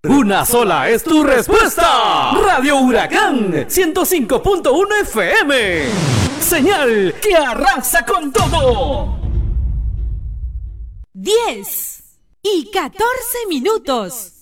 Una sola es tu respuesta. Radio Huracán 105.1 FM. Señal que arrasa con todo. 10:14.